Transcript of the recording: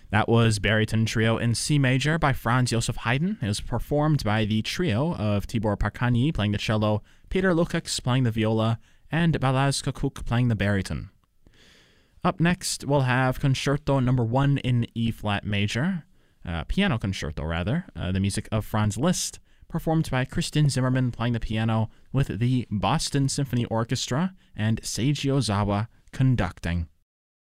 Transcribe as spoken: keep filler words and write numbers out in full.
That was Baryton Trio in C major by Franz Joseph Haydn. It was performed by the trio of Tibor Parkani playing the cello, Peter Lukacs playing the viola, and Balazs Kokouk playing the baryton. Up next, we'll have Concerto Number One in E-flat major, uh, piano concerto rather, uh, the music of Franz Liszt, performed by Kristin Zimmerman playing the piano with the Boston Symphony Orchestra and Seiji Ozawa conducting.